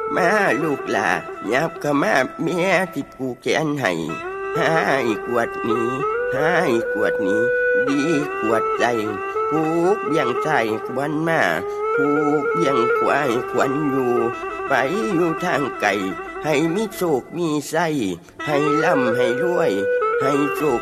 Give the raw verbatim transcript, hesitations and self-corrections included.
มาลูกหลายับเข้ามาแม่ที่ผูกแขนให้ให้กวดนี้ให้กวดนี้ดีกวดใจผูกเบี่ยงใจควันมาผูกเบี่ยงควายควันอยู่ไปอยู่ทางไกลให้มีโชคมีไส้ให้ร่ำให้รวยให้โชค